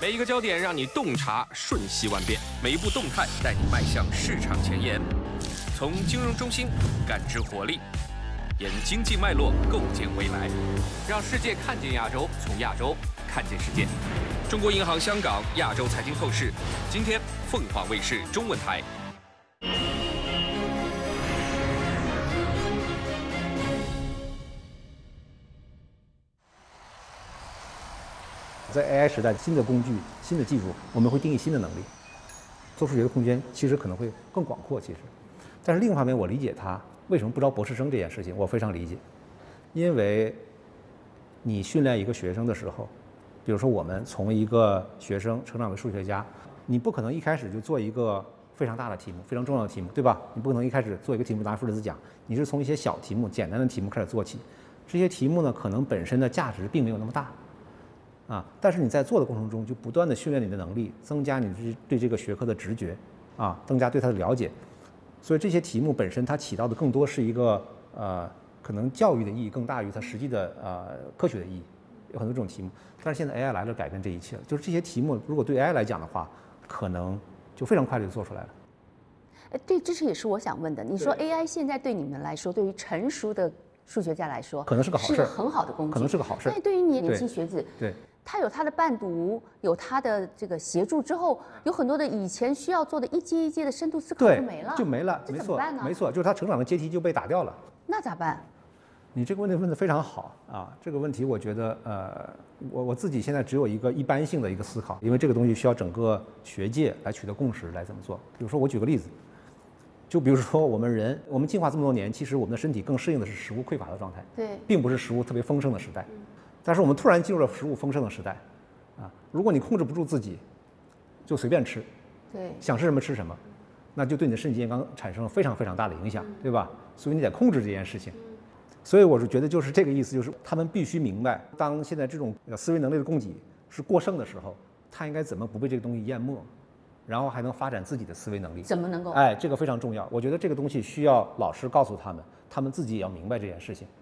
每一个焦点让你洞察瞬息万变，每一步动态带你迈向市场前沿。从金融中心感知活力，沿经济脉络构建未来，让世界看见亚洲，从亚洲看见世界。中国银行香港亚洲财经透视，今天凤凰卫视中文台。 在 AI 时代，新的工具、新的技术，我们会定义新的能力，做数学的空间其实可能会更广阔。其实，但是另一方面，我理解他为什么不招博士生这件事情，我非常理解，因为你训练一个学生的时候，比如说我们从一个学生成长为数学家，你不可能一开始就做一个非常大的题目、非常重要的题目，对吧？你不可能一开始做一个题目拿弗里兹奖，你是从一些小题目、简单的题目开始做起。这些题目呢，可能本身的价值并没有那么大。但是你在做的过程中，就不断的训练你的能力，增加你对这个学科的直觉，增加对它的了解。所以这些题目本身它起到的更多是一个可能教育的意义更大于它实际的科学的意义。有很多这种题目，但是现在 AI 来了，改变这一切了。就是这些题目如果对 AI 来讲的话，可能就非常快就做出来了。 对，这也是我想问的。你说 AI 现在对你们来说，对于成熟的数学家来说， 可能是个好事， 是个很好的工具， 可能是个好事。 但对于年轻学子， 对。 他有他的伴读，有他的这个协助之后，有很多的以前需要做的一阶一阶的深度思考就没了， 没错，没错，就是他成长的阶梯就被打掉了。 那咋办？ 你这个问题问得非常好啊！这个问题我觉得我自己现在只有一个一般性的一个思考，因为这个东西需要整个学界来取得共识来怎么做。比如说我举个例子，就比如说我们进化这么多年，其实我们的身体更适应的是食物匮乏的状态， 对， 并不是食物特别丰盛的时代。但是我们突然进入了食物丰盛的时代，如果你控制不住自己，就随便吃， 对， 想吃什么吃什么，那就对你的身体健康产生了非常非常大的影响，对吧？所以你得控制这件事情。所以我是觉得就是这个意思，就是他们必须明白，当现在这种思维能力的供给是过剩的时候，他应该怎么不被这个东西淹没，然后还能发展自己的思维能力。 怎么能够？ 这个非常重要。我觉得这个东西需要老师告诉他们，他们自己也要明白这件事情。